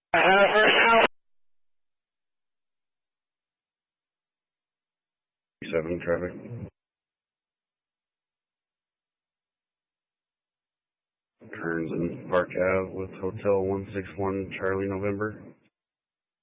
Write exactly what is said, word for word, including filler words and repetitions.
Seven traffic. Turns in Park Ave with Hotel one six one Charlie November.